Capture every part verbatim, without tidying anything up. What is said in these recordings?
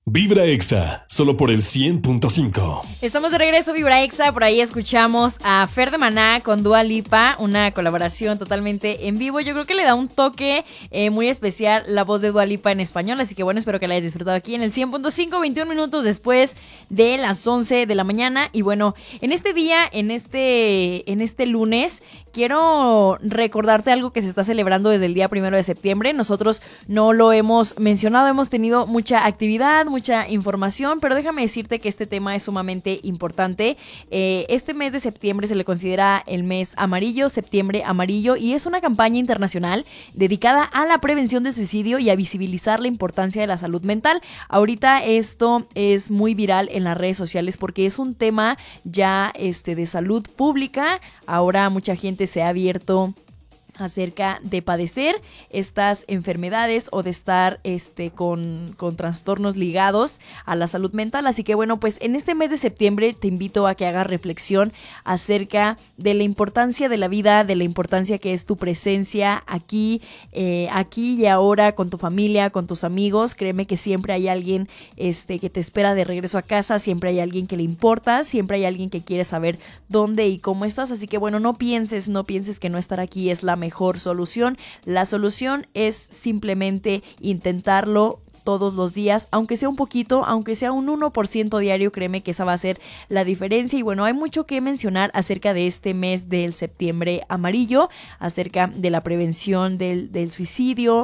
Vibra Exa, solo por el cien punto cinco. Estamos de regreso, Vibra Exa. Por ahí escuchamos a Fer de Maná con Dua Lipa, una colaboración totalmente en vivo. Yo creo que le da un toque eh, muy especial la voz de Dua Lipa en español. Así que bueno, espero que la hayas disfrutado aquí en el cien punto cinco, veintiún minutos después de las once de la mañana. Y bueno, en este día, en este, en este lunes, quiero recordarte algo que se está celebrando desde el día primero de septiembre. Nosotros no lo hemos mencionado, hemos tenido mucha actividad, mucha información, pero déjame decirte que este tema es sumamente importante. Eh, este mes de septiembre se le considera el mes amarillo, septiembre amarillo, y es una campaña internacional dedicada a la prevención del suicidio y a visibilizar la importancia de la salud mental. Ahorita esto es muy viral en las redes sociales porque es un tema ya este, de salud pública. Ahora mucha gente se ha abierto acerca de padecer estas enfermedades o de estar este con, con trastornos ligados a la salud mental. Así que bueno, pues en este mes de septiembre te invito a que hagas reflexión acerca de la importancia de la vida, de la importancia que es tu presencia aquí, eh, aquí y ahora con tu familia, con tus amigos. Créeme que siempre hay alguien este, que te espera de regreso a casa, siempre hay alguien que le importa, siempre hay alguien que quiere saber dónde y cómo estás. Así que bueno, no pienses, no pienses que no estar aquí es la mejor mejor solución. La solución es simplemente intentarlo todos los días, aunque sea un poquito, aunque sea un uno por ciento diario. Créeme que esa va a ser la diferencia. Y bueno, hay mucho que mencionar acerca de este mes del septiembre amarillo, acerca de la prevención del, del suicidio,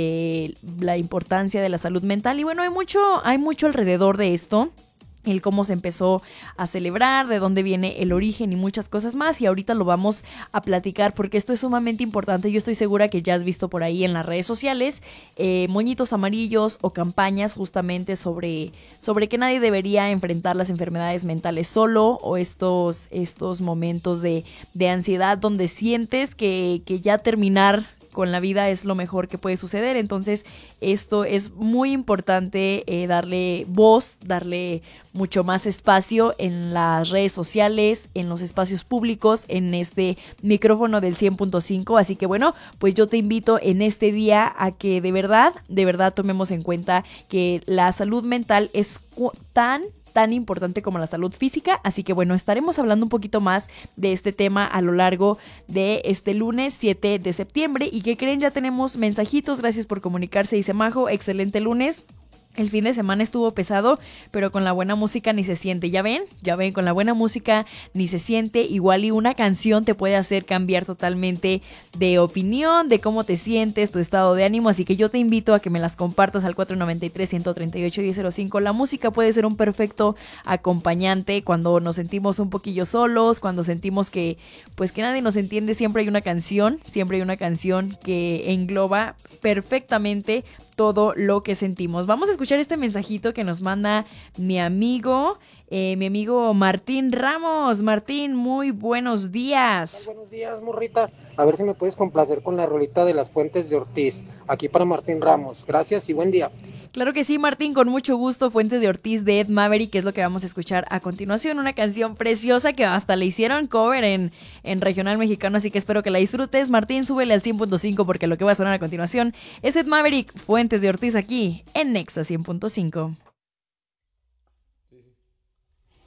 de la importancia de la salud mental. Y bueno, hay mucho, hay mucho alrededor de esto. El cómo se empezó a celebrar, de dónde viene el origen y muchas cosas más. Y ahorita lo vamos a platicar porque esto es sumamente importante. Yo estoy segura que ya has visto por ahí en las redes sociales eh, moñitos amarillos o campañas justamente sobre, sobre que nadie debería enfrentar las enfermedades mentales solo, o estos, estos momentos de, de ansiedad donde sientes que, que ya terminar con la vida es lo mejor que puede suceder. Entonces esto es muy importante, eh, darle voz, darle mucho más espacio en las redes sociales, en los espacios públicos, en este micrófono del cien punto cinco. Así que bueno, pues yo te invito en este día a que de verdad, de verdad tomemos en cuenta que la salud mental es cu- tan tan importante como la salud física. Así que bueno, estaremos hablando un poquito más de este tema a lo largo de este lunes siete de septiembre. ¿Y qué creen? Ya tenemos mensajitos. Gracias por comunicarse, dice Majo. Excelente lunes. El fin de semana estuvo pesado, pero con la buena música ni se siente. ¿Ya ven? Ya ven, con la buena música ni se siente. Igual y una canción te puede hacer cambiar totalmente de opinión, de cómo te sientes, tu estado de ánimo. Así que yo te invito a que me las compartas al cuatro nueve tres, uno tres ocho, uno cero cinco. La música puede ser un perfecto acompañante cuando nos sentimos un poquillo solos, cuando sentimos que, pues que nadie nos entiende. Siempre hay una canción, siempre hay una canción que engloba perfectamente todo lo que sentimos. Vamos a escuchar este mensajito que nos manda mi amigo, eh, mi amigo Martín Ramos. Martín, muy buenos días. Muy buenos días, morrita. A ver si me puedes complacer con la rolita de Las Fuentes de Ortiz. Aquí para Martín Ramos. Gracias y buen día. Claro que sí, Martín, con mucho gusto. Fuentes de Ortiz de Ed Maverick, que es lo que vamos a escuchar a continuación. Una canción preciosa que hasta le hicieron cover en, en regional mexicano, así que espero que la disfrutes. Martín, súbele al cien punto cinco porque lo que va a sonar a continuación es Ed Maverick, Fuentes de Ortiz, aquí en Nexa cien punto cinco.